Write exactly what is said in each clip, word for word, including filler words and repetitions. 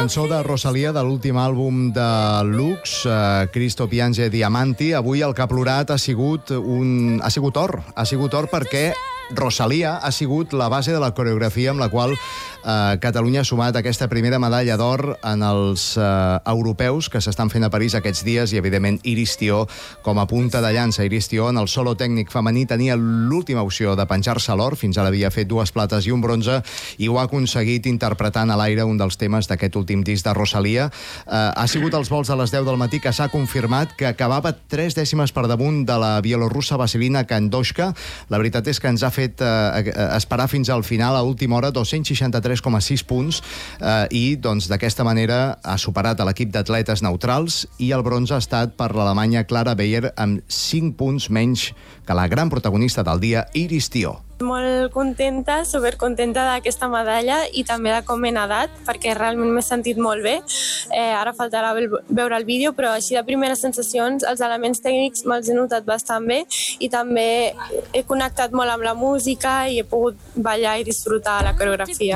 cançó de Rosalía de l'últim àlbum de Lux, uh, Cristo Piange Diamanti. Avui el que ha plorat ha sigut, un... ha sigut or. Ha sigut or perquè Rosalía ha sigut la base de la coreografia amb la qual eh, Catalunya ha sumat aquesta primera medalla d'or en els eh, europeus que s'estan fent a París aquests dies i, evidentment, Iris Tió com a punta de llança. Iris Tió, en el solo tècnic femení, tenia l'última opció de penjar-se l'or. Fins ara havia fet dues plates i un bronze i ho ha aconseguit interpretant a l'aire un dels temes d'aquest últim disc de Rosalía. Eh, ha sigut als vols de les deu del matí que s'ha confirmat que acabava tres dècimes per damunt de la bielorrussa Vasilina Kandoshka. La veritat és que ens ha fet Eh, esperar fins al final, a última hora, dos-cents seixanta-tres coma sis punts, eh, i doncs d'aquesta manera ha superat a l'equip d'atletes neutrals, i el bronze ha estat per l'Alemanya Clara Beyer amb cinc punts menys que la gran protagonista del dia, Iris Tió. Molt contenta, supercontenta d'aquesta medalla i també de com m'he nedat, perquè realment m'he sentit molt bé. Eh, ara faltarà veure el vídeo, però així de primeres sensacions, els elements tècnics me'ls he notat bastant bé i també he connectat molt amb la música i he pogut ballar i disfrutar la coreografia.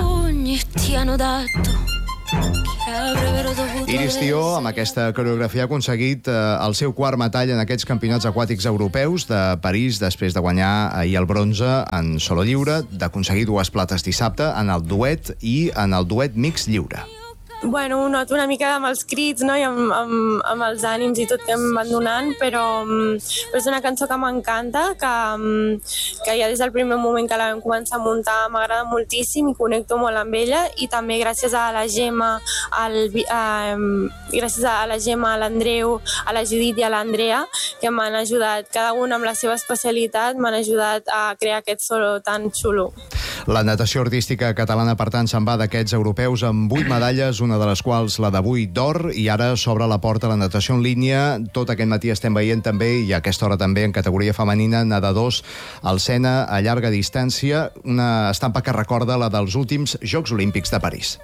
Iris Tió, amb aquesta coreografia, ha aconseguit eh, el seu quart metall en aquests campionats aquàtics europeus de París, després de guanyar ahir el bronze en solo lliure, d'aconseguir dues plates dissabte en el duet i en el duet mix lliure. Bueno, ho noto una mica amb els crits, no? I amb, amb, amb els ànims i tot que em van donant, però, però és una cançó que m'encanta, que, que ja des del primer moment que la vam començar a muntar m'agrada moltíssim i connecto molt amb ella, i també gràcies a la Gemma, al, a, gràcies a la Gemma, a l'Andreu, a la Judit i a l'Andrea, que m'han ajudat, cada una amb la seva especialitat, m'han ajudat a crear aquest solo tan xulo. La natació artística catalana, per tant, se'n va d'aquests europeus amb vuit medalles, una de les quals la d'avui d'or, i ara s'obre la porta a la natació en línia. Tot aquest matí estem veient també, i a aquesta hora també, en categoria femenina, nedadors al Sena a llarga distància, una estampa que recorda la dels últims Jocs Olímpics de París.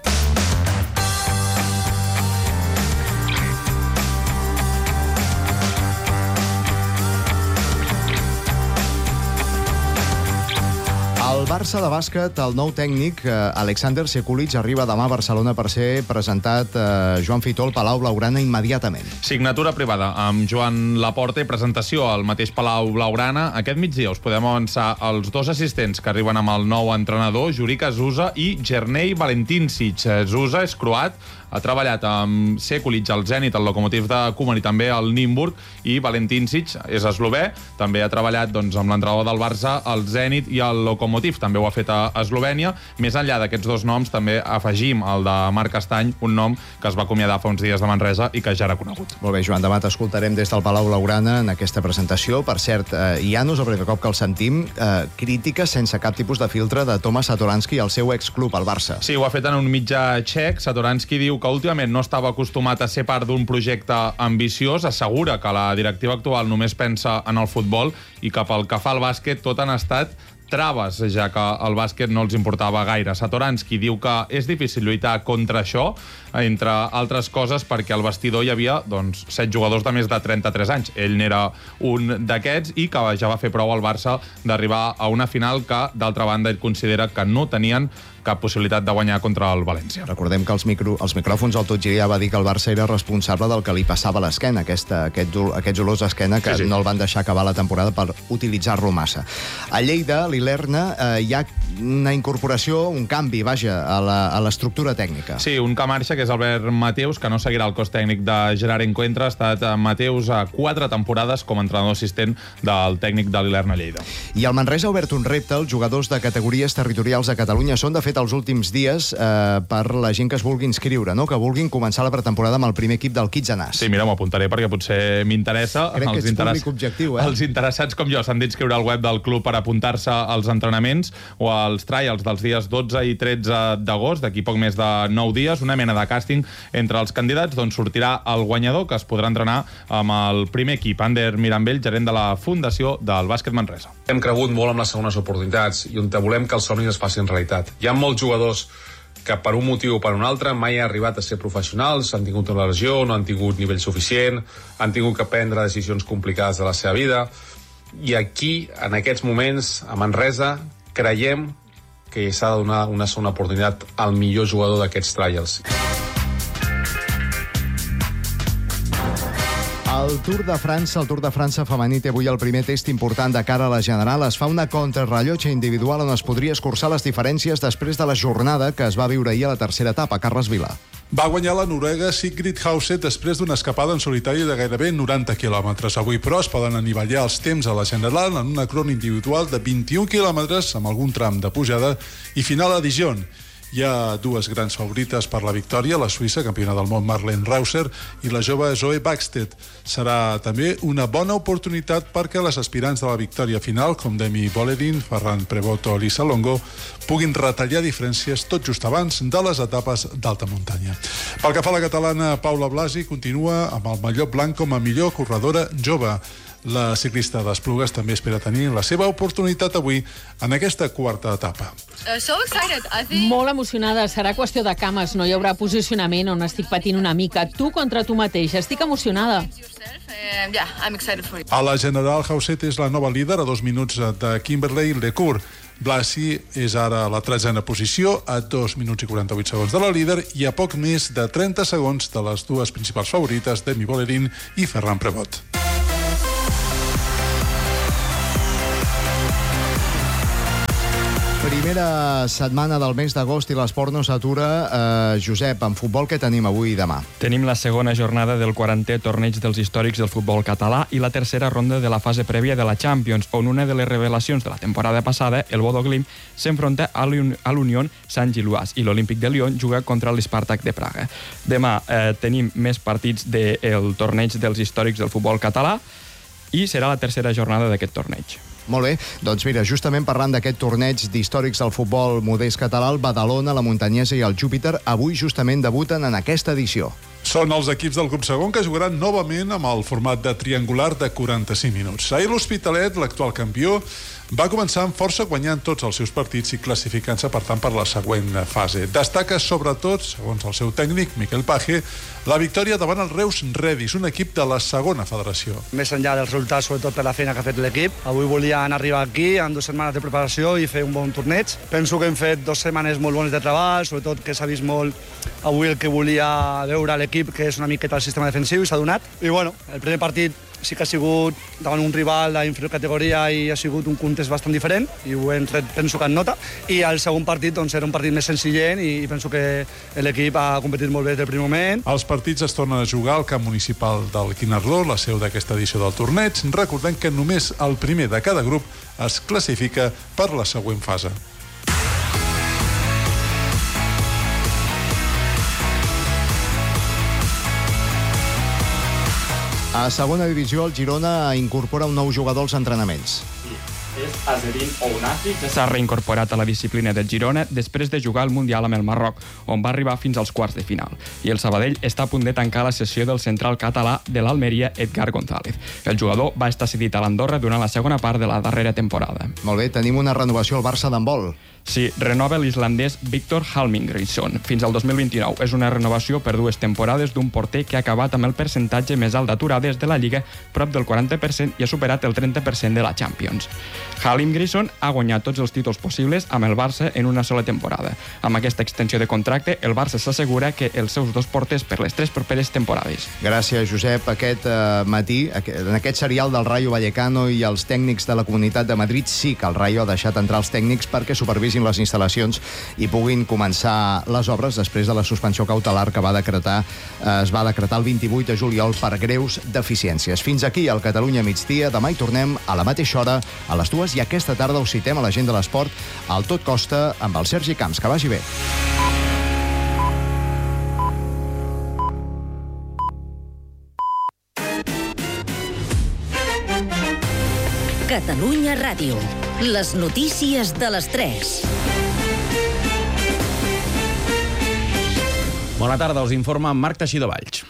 El Barça de bàsquet, el nou tècnic, Alexander Sekulic, arriba demà a Barcelona per ser presentat a Joan Fitó al Palau Blaugrana immediatament. Signatura privada amb Joan Laporta i presentació al mateix Palau Blaugrana. Aquest migdia us podem avançar els dos assistents que arriben amb el nou entrenador, Jurika Zusa i Jernei Valentinsic. Zusa és croat, ha treballat amb Sekulic al Zenit, el Lokomotiv de Kuman i també al Nymburk, i Valentinsic és eslovè, també ha treballat doncs, amb l'entrenador del Barça, al Zenit i al Lokomotiv, també ho ha fet a Eslovènia. Més enllà d'aquests dos noms també afegim el de Marc Estany, un nom que es va acomiadar fa uns dies de Manresa i que ja era conegut. Molt bé, Joan, demà t'escoltarem des del Palau Blaugrana en aquesta presentació. Per cert, eh, ja no és el primer cop que el sentim, eh, crítiques sense cap tipus de filtre de Tomas Satoranski i el seu exclub, el Barça. Sí, ho ha fet en un mitjà txec. Satoranski diu que últimament no estava acostumat a ser part d'un projecte ambiciós, assegura que la directiva actual només pensa en el futbol i que pel que fa al bàsquet tot han estat traves, ja que el bàsquet no els importava gaire. Satoranski diu que és difícil lluitar contra això, entre altres coses perquè al vestidor hi havia doncs, set jugadors de més de trenta-tres anys. Ell n'era un d'aquests i que ja va fer prou al Barça d'arribar a una final que, d'altra banda, ell considera que no tenien cap possibilitat de guanyar contra el València. Recordem que els, micro, els micròfons al Tot Gira va dir que el Barça era responsable del que li passava a l'esquena, aquesta, aquest, aquests olors d'esquena que sí, sí. no el van deixar acabar la temporada per utilitzar-lo massa. A Lleida, l'Ilerna, eh, hi ha una incorporació, un canvi, vaja, a l'estructura tècnica. Sí, un que marxa, que és Albert Mateus, que no seguirà el cos tècnic de Gerard Encuentra. Ha estat Mateus a quatre temporades com a entrenador assistent del tècnic de l'Ilerna Lleida. I el Manresa ha obert un repte. Els jugadors de categories territorials a Catalunya són, de fet, els últims dies eh, per la gent que es vulgui inscriure, no? Que vulguin començar la pretemporada amb el primer equip del Quitzenàs. Sí, mira, m'ho apuntaré perquè potser m'interessa. Crec que els ets interess... públic objectiu, eh? Els interessats com jo s'han d'inscriure al web del club per apuntar-se als entrenaments o als trials dels dies dotze i tretze d'agost, d'aquí poc més de nou dies, una mena de càsting entre els candidats, d'on sortirà el guanyador, que es podrà entrenar amb el primer equip. Ander Mirambell, gerent de la Fundació del Bàsquet Manresa. Hem cregut molt amb les segones oportunitats i on volem que els somnis es facin realitat. Hi ha molts jugadors que per un motiu o per un altre mai han arribat a ser professionals, han tingut una lesió, no han tingut nivell suficient, han tingut que prendre decisions complicades de la seva vida, i aquí, en aquests moments, a Manresa, creiem que s'ha de donar una segona oportunitat al millor jugador d'aquests trials. El Tour de França, el Tour de França femení té avui el primer test important de cara a la general. Es fa una contrarrellotge individual on es podria escurçar les diferències després de la jornada que es va viure ahir a la tercera etapa. Carles Vila. Va guanyar la noruega Sigrid Hauseth després d'una escapada en solitari de gairebé noranta quilòmetres. Avui, però, es poden anivellar els temps a la general en una crona individual de vint-i-un quilòmetres amb algun tram de pujada i final a Dijon. Hi ha dues grans favorites per la victòria, la suïssa, campiona del món Marlene Reusser, i la jove Zoe Bäckstedt. Serà també una bona oportunitat perquè les aspirants de la victòria final, com Demi Vollering, Ferran Prevot o Lisa Longo, puguin retallar diferències tot just abans de les etapes d'alta muntanya. Pel que fa a la catalana, Paula Blasi continua amb el mallot blanc com a millor corredora jove. La ciclista d'Esplugues també espera tenir la seva oportunitat avui en aquesta quarta etapa. Uh, so excited. I think... Molt emocionada. Serà qüestió de cames. No hi haurà posicionament on estic patint una mica. Tu contra tu mateix. Estic emocionada. Uh, yeah, I'm excited for you. A la general, Hauseth és la nova líder a dos minuts de Kimberley Lecourt. Blasi és ara a la tretzena posició, a dos minuts i quaranta-vuit segons de la líder i a poc més de trenta segons de les dues principals favorites, Demi Vollering i Ferran Prevot. Primera setmana del mes d'agost i l'esport no s'atura. Eh, Josep, en futbol què tenim avui i demà? Tenim la segona jornada del quarantè torneig dels històrics del futbol català i la tercera ronda de la fase prèvia de la Champions, on una de les revelacions de la temporada passada, el Bodo Glimt, s'enfronta a l'Unión Sant-Gilloise i l'Olímpic de Lyon juga contra l'Spartak de Praga. Demà eh, tenim més partits del torneig dels històrics del futbol català i serà la tercera jornada d'aquest torneig. Molt bé, doncs mira, justament parlant d'aquest torneig d'històrics del futbol modest català, el Badalona, la Muntanyesa i el Júpiter avui justament debuten en aquesta edició. Són els equips del grup segon que jugaran novament amb el format de triangular de quaranta-cinc minuts. Ahir l'Hospitalet, l'actual campió, va començar amb força guanyant tots els seus partits i classificant-se, per tant, per la següent fase. Destaca, sobretot, segons el seu tècnic, Miquel Page, la victòria davant el Reus Redis, un equip de la segona federació. Més enllà dels resultats, sobretot per la feina que ha fet l'equip, avui volien arribar aquí amb dues setmanes de preparació i fer un bon torneig. Penso que hem fet dues setmanes molt bones de treball, sobretot que s'ha vist molt avui el que volia veure l'equip, que és una miqueta el sistema defensiu, i s'ha donat. I bueno, el primer partit sí que ha sigut davant un rival d'inferior categoria i ha sigut un context bastant diferent i ho hem tret, penso que en nota, i el segon partit doncs, era un partit més senzillent i penso que l'equip ha competit molt bé des del primer moment. Els partits es tornen a jugar al camp municipal del Quinardó, la seu d'aquesta edició del torneig. Recordem que només el primer de cada grup es classifica per la següent fase. A segona divisió, el Girona incorpora un nou jugador als entrenaments. Sí, és Azerin Ounafi, que s'ha reincorporat a la disciplina del Girona després de jugar al Mundial amb el Marroc, on va arribar fins als quarts de final. I el Sabadell està a punt de tancar la sessió del central català de l'Almeria, Edgar González. El jugador va estar cedit a l'Andorra durant la segona part de la darrera temporada. Molt bé, tenim una renovació al Barça d'handbol. Sí, renova l'islandès Viktor Hallmingridsson fins al dos mil vint-i-nou. És una renovació per dues temporades d'un porter que ha acabat amb el percentatge més alt d'aturades de la Lliga, prop del quaranta per cent, i ha superat el trenta per cent de la Champions. Hallmingridsson ha guanyat tots els títols possibles amb el Barça en una sola temporada. Amb aquesta extensió de contracte, el Barça s'assegura que els seus dos porters per les tres properes temporades. Gràcies, Josep. Aquest eh, matí, en aquest serial del Rayo Vallecano i els tècnics de la Comunitat de Madrid, sí que el Rayo ha deixat entrar els tècnics perquè supervisin les instal·lacions i puguin començar les obres després de la suspensió cautelar que va decretar, eh, es va decretar el vint-i-vuit de juliol per greus deficiències. Fins aquí el Catalunya migdia. Demà hi tornem a la mateixa hora, a les dues, i aquesta tarda us citem a la gent de l'esport al Tot Costa amb el Sergi Camps. Que vagi bé. Catalunya Ràdio. Les notícies de les tres. Bona tarda, us informa Marc Teixidor Valls.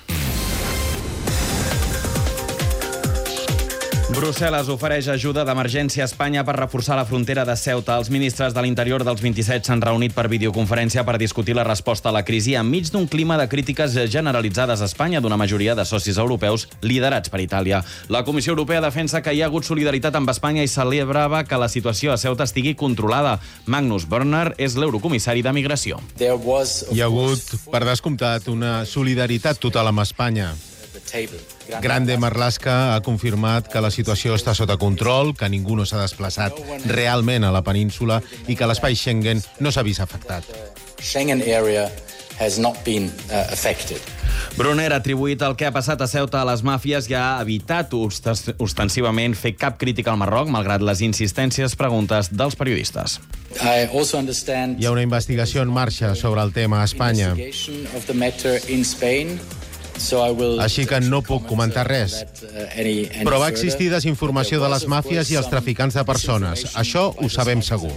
Brussel·les ofereix ajuda d'emergència a Espanya per reforçar la frontera de Ceuta. Els ministres de l'Interior dels vint-i-set s'han reunit per videoconferència per discutir la resposta a la crisi enmig d'un clima de crítiques generalitzades a Espanya d'una majoria de socis europeus liderats per Itàlia. La Comissió Europea defensa que hi ha hagut solidaritat amb Espanya i celebrava que la situació a Ceuta estigui controlada. Magnus Berner és l'eurocomissari de Migració. Hi ha hagut, per descomptat, una solidaritat total amb Espanya. Grande Marlaska ha confirmat que la situació està sota control, que ningú no s'ha desplaçat realment a la península i que l'espai Schengen no s'ha vist afectat. Schengen area has not been uh, affected. Brunner ha atribuït el que ha passat a Ceuta a les màfies i ha evitat ostensivament fer cap crítica al Marroc, malgrat les insistències preguntes dels periodistes. Hi ha una investigació en marxa sobre el tema a Espanya. Així que no puc comentar res. Però va existir desinformació de les màfies i els traficants de persones. Això ho sabem segur.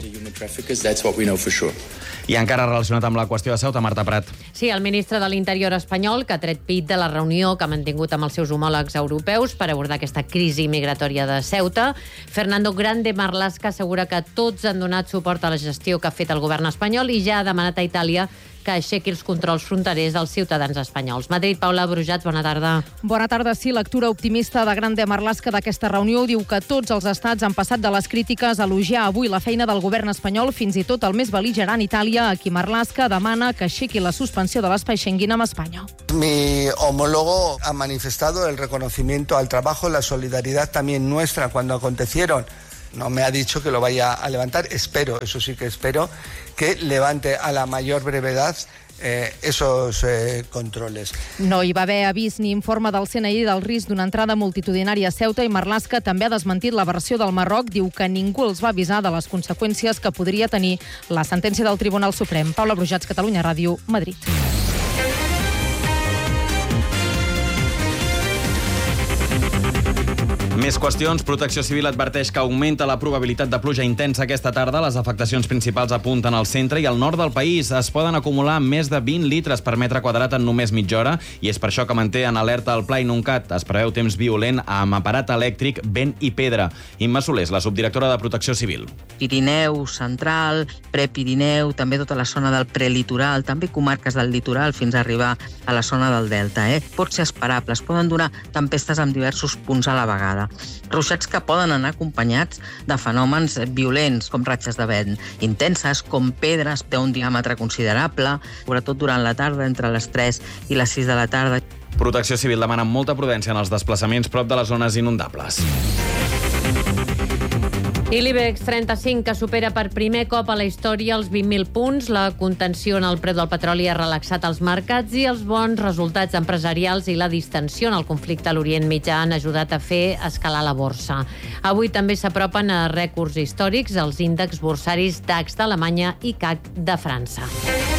I encara relacionat amb la qüestió de Ceuta, Marta Prat. Sí, el ministre de l'Interior espanyol, que ha tret pit de la reunió que ha mantingut amb els seus homòlegs europeus per abordar aquesta crisi migratòria de Ceuta. Fernando Grande Marlaska assegura que tots han donat suport a la gestió que ha fet el govern espanyol i ja ha demanat a Itàlia que aixequi els controls fronterers als ciutadans espanyols. Madrid, Paula Brujats, bona tarda. Bona tarda, sí. Lectura optimista de Grande Marlaska d'aquesta reunió diu que tots els estats han passat de les crítiques a elogiar avui la feina del govern espanyol, fins i tot el més bel·ligerant Itàlia, a qui Marlaska demana que aixequi la suspensió de l'espai Schengen amb Espanya. Mi homólogo ha manifestado el reconocimiento al trabajo, la solidaridad también nuestra cuando acontecieron. No me ha dicho que lo vaya a levantar, espero, eso sí que espero, que levante a la mayor brevedad eh, esos eh, controles. No hi va haver avís ni informe del C N I del risc d'una entrada multitudinària a Ceuta i Marlaska també ha desmentit la versió del Marroc, diu que ningú els va avisar de les conseqüències que podria tenir la sentència del Tribunal Suprem. Paula Brujats, Catalunya Ràdio, Madrid. Més qüestions. Protecció Civil adverteix que augmenta la probabilitat de pluja intensa aquesta tarda. Les afectacions principals apunten al centre i al nord del país. Es poden acumular més de vint litres per metre quadrat en només mitja hora i és per això que manté en alerta el Pla Inuncat. Es preveu temps violent amb aparat elèctric, vent i pedra. Imma Soler és la subdirectora de Protecció Civil. Pirineu central, Prepirineu, també tota la zona del prelitoral, també comarques del litoral fins a arribar a la zona del delta. Eh? Pot ser esperable, es poden donar tempestes en diversos punts a la vegada. Ruixats que poden anar acompanyats de fenòmens violents, com ratxes de vent intenses, com pedres d'un diàmetre considerable, sobretot durant la tarda, entre les tres i les sis de la tarda. Protecció Civil demana molta prudència en els desplaçaments prop de les zones inundables. I l'IBEX trenta-cinc, que supera per primer cop a la història els vint mil punts. La contenció en el preu del petroli ha relaxat els mercats i els bons resultats empresarials i la distensió en el conflicte a l'Orient Mitjà han ajudat a fer escalar la borsa. Avui també s'apropen a rècords històrics els índexs borsaris DAX d'Alemanya i C A C de França.